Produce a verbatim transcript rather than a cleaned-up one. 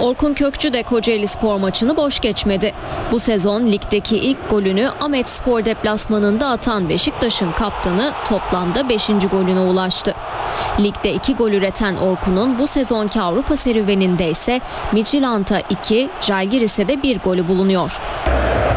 Orkun Kökçü de Kocaelispor maçını boş geçmedi. Bu sezon ligdeki ilk golünü Ahmetspor deplasmanında atan Beşiktaş'ın kaptanı toplamda beşinci golüne ulaştı. Ligde iki gol üreten Orkun'un bu sezonki Avrupa serüveninde ise Midtjylland'a iki, Žalgiris'e de bir golü bulunuyor.